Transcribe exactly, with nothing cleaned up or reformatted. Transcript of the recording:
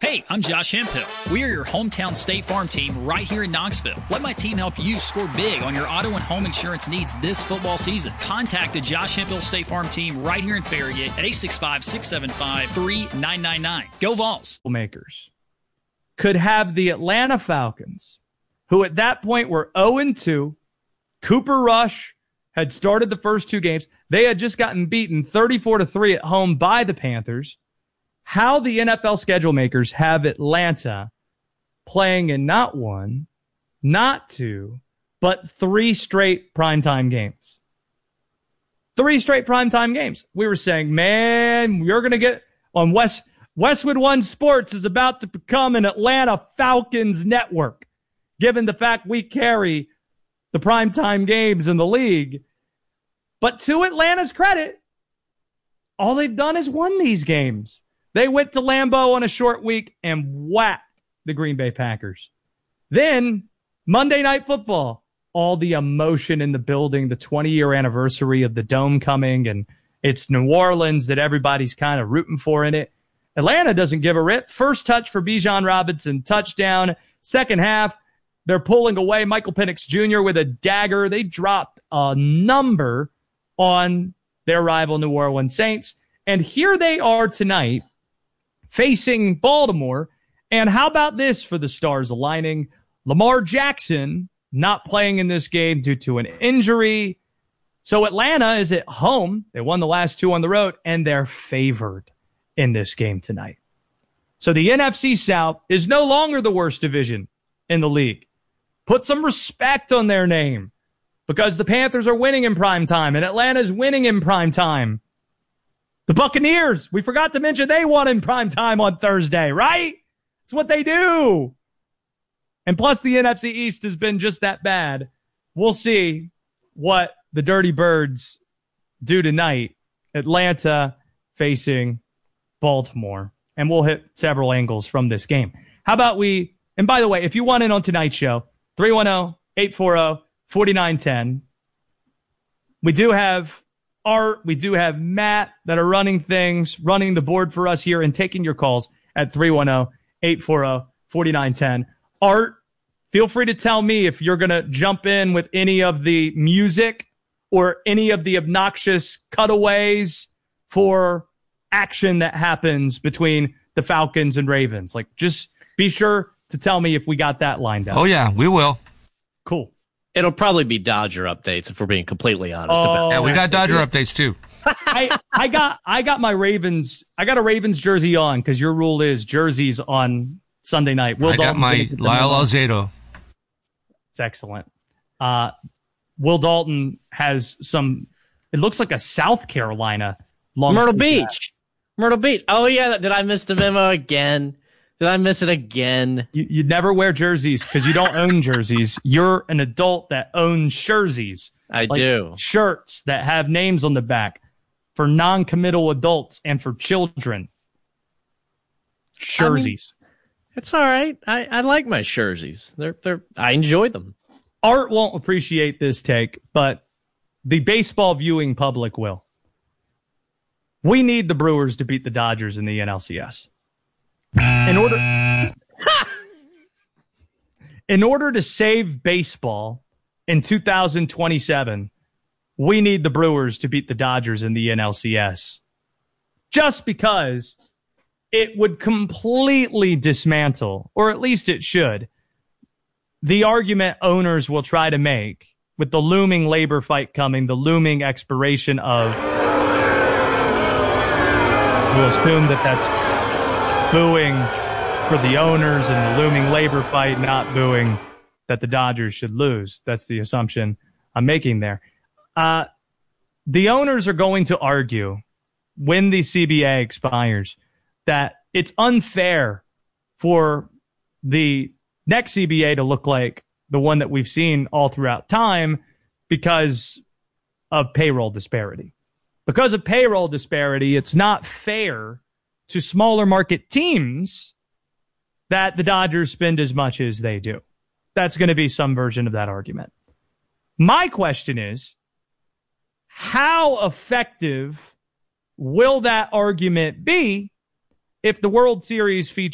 Hey, I'm Josh Hemphill. We are your hometown State Farm team right here in Knoxville. Let my team help you score big on your auto and home insurance needs this football season. Contact the Josh Hemphill State Farm team right here in Farragut at eight six five, six seven five, three nine nine nine. Go Vols. Makers could have the Atlanta Falcons, who at that point were oh and two. Cooper Rush had started the first two games. They had just gotten beaten thirty-four to three at home by the Panthers. How the N F L schedule makers have Atlanta playing in not one, not two, but three straight primetime games. Three straight primetime games. We were saying, man, you're going to get on West Westwood One Sports is about to become an Atlanta Falcons network, given the fact we carry the primetime games in the league. But to Atlanta's credit, all they've done is won these games. They went to Lambeau on a short week and whacked the Green Bay Packers. Then, Monday Night Football, all the emotion in the building, the twenty-year anniversary of the Dome coming, and it's New Orleans that everybody's kind of rooting for in it. Atlanta doesn't give a rip. First touch for Bijan Robinson, touchdown. Second half, they're pulling away. Michael Penix Junior with a dagger. They dropped a number on their rival New Orleans Saints. And here they are tonight, facing Baltimore. And how about this for the stars aligning? Lamar Jackson not playing in this game due to an injury. So Atlanta is at home. They won the last two on the road, and they're favored in this game tonight. So the N F C South is no longer the worst division in the league. Put some respect on their name, because the Panthers are winning in prime time and Atlanta's winning in prime time. The Buccaneers, we forgot to mention they won in prime time on Thursday, right? It's what they do. And plus the N F C East has been just that bad. We'll see what the Dirty Birds do tonight. Atlanta facing Baltimore. And we'll hit several angles from this game. How about we, and by the way, if you want in on tonight's show, three one zero, eight four zero, four nine one zero. We do have Art, we do have Matt that are running things, running the board for us here and taking your calls at three one zero, eight four zero, four nine one zero. Art, feel free to tell me if you're going to jump in with any of the music or any of the obnoxious cutaways for action that happens between the Falcons and Ravens. Like, just be sure to tell me if we got that lined up. Oh, yeah, we will. Cool. It'll probably be Dodger updates if we're being completely honest oh, about it. Yeah, we got Dodger updates too. I, I got I got my Ravens I got a Ravens jersey on because your rule is jerseys on Sunday night. Will I got my Lyle Alzado. It's excellent. Uh, Will Dalton has some. It looks like a South Carolina long Myrtle Beach. Myrtle Beach. Oh yeah, did I miss the memo again? Did I miss it again? You, you never wear jerseys because you don't own jerseys. You're an adult that owns jerseys. I like do. Shirts that have names on the back for non-committal adults and for children. Jerseys. I mean, it's all right. I, I like my jerseys. They're they're. I enjoy them. Art won't appreciate this take, but the baseball viewing public will. We need the Brewers to beat the Dodgers in the N L C S. In order, in order to save baseball in two thousand twenty-seven, we need the Brewers to beat the Dodgers in the N L C S. Just because it would completely dismantle, or at least it should, the argument owners will try to make with the looming labor fight coming, the looming expiration of, we'll assume that that's booing for the owners and the looming labor fight, not booing that the Dodgers should lose. That's the assumption I'm making there. Uh, the owners are going to argue when the C B A expires that it's unfair for the next C B A to look like the one that we've seen all throughout time because of payroll disparity. Because of payroll disparity, it's not fair to smaller market teams that the Dodgers spend as much as they do. That's going to be some version of that argument. My question is, how effective will that argument be if the World Series features